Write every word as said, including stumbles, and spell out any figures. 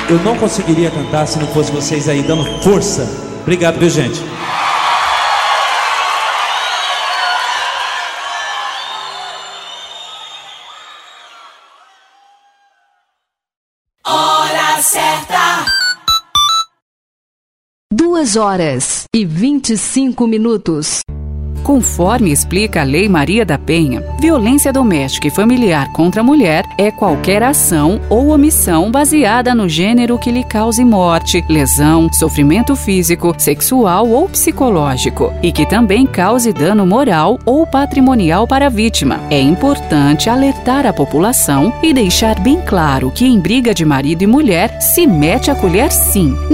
eu não conseguiria cantar se não fosse vocês aí dando força. Obrigado, viu, gente? Hora certa. Duas horas e vinte e cinco minutos. Conforme explica a Lei Maria da Penha, violência doméstica e familiar contra a mulher é qualquer ação ou omissão baseada no gênero que lhe cause morte, lesão, sofrimento físico, sexual ou psicológico e que também cause dano moral ou patrimonial para a vítima. É importante alertar a população e deixar bem claro que em briga de marido e mulher se mete a colher sim.